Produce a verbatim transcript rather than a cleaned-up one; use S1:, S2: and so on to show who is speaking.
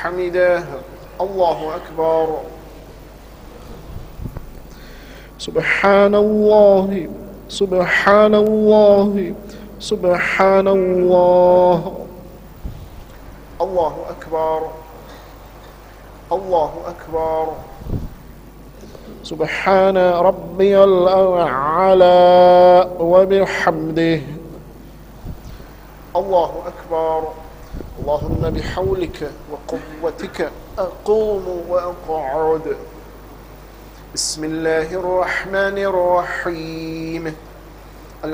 S1: حمده. الله أكبر. سبحان الله سبحان الله سبحان الله. الله أكبر. الله أكبر. سبحان ربي الأعلى وبحمده. الله أكبر. اللهم بحولك وقوتك أقوم وأقعد. بسم الله الرحمن الرحيم.